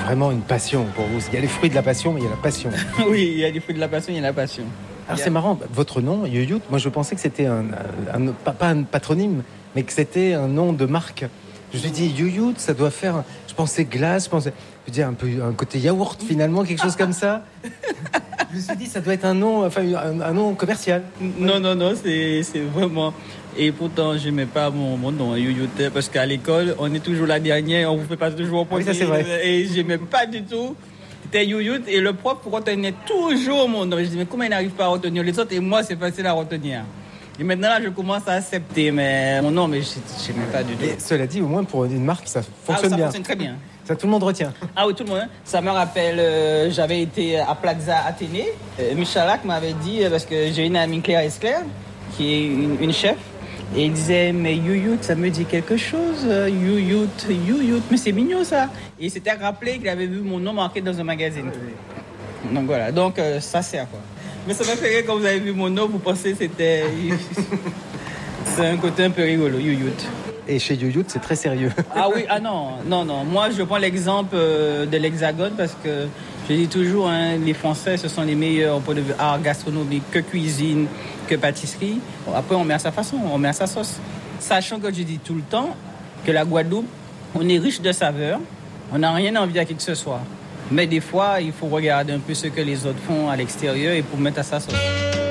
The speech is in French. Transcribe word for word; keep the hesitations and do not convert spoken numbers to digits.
vraiment une passion pour vous. Il y a les fruits de la passion, mais il y a la passion. Oui, il y a les fruits de la passion, il y a la passion. Alors c'est marrant, votre nom, Youyou, moi je pensais que c'était un, un, un, pas, pas un patronyme, mais que c'était un nom de marque. Je me suis dit, Youyou, ça doit faire, je pensais glace, je pensais, je veux dire, un peu un côté yaourt finalement, quelque chose comme ça. Je me suis dit, ça doit être un nom, enfin un, un nom commercial. Non, non, non, c'est, c'est vraiment... Et pourtant, je n'aimais pas mon, mon nom, Youyou, parce qu'à l'école, on est toujours la dernière, on ne vous fait pas toujours au premier. Oui, ça c'est vrai. Et je n'aimais pas du tout. C'était Youyou, et le prof retenait toujours mon nom. Je dis, mais comment il n'arrive pas à retenir les autres? Et moi, c'est facile à retenir. Et maintenant, là, je commence à accepter mais mon nom, mais je n'aimais pas du tout. Et cela dit, au moins pour une marque, ça fonctionne ah, ça bien. Ça fonctionne très bien. Ça, tout le monde retient. Ah oui, tout le monde. Ça me rappelle, euh, j'avais été à Plaza Athénée. Euh, Michalak m'avait dit, euh, parce que j'ai une amie Claire Esclair, qui est une, une chef, et il disait, mais Youyou, ça me dit quelque chose, Youyou, Youyou, mais c'est mignon ça. Et il s'était rappelé qu'il avait vu mon nom marqué dans un magazine. Donc voilà, donc euh, ça sert quoi. Mais ça m'a fait rire quand vous avez vu mon nom, vous pensez que c'était... c'est un côté un peu rigolo, Youyou. Et chez Youyou, c'est très sérieux. Ah oui, ah non, non, non. Moi, je prends l'exemple de l'Hexagone parce que je dis toujours, hein, les Français, ce sont les meilleurs au point de vue art gastronomique, que cuisine, que pâtisserie. Bon, après, on met à sa façon, on met à sa sauce. Sachant que je dis tout le temps que la Guadeloupe, on est riche de saveurs, on n'a rien à envier à qui que ce soit. Mais des fois, il faut regarder un peu ce que les autres font à l'extérieur et pour mettre à sa sauce.